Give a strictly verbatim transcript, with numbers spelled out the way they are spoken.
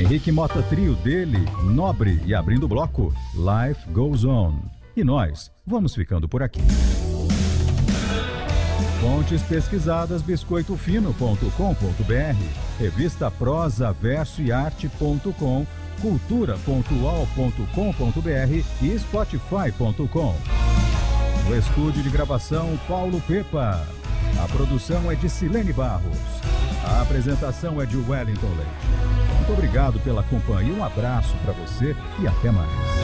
Henrique Mota Trio dele, Nobre e abrindo o bloco, Life Goes On. E nós vamos ficando por aqui. Fontes pesquisadas biscoito fino ponto com ponto br, revista Prosa, Verso e Arte ponto com, cultura ponto u o l ponto com ponto br e spotify ponto com. No estúdio de gravação, Paulo Pepa. A produção é de Silene Barros. A apresentação é de Wellington Leite. Muito obrigado pela companhia, um abraço para você e até mais.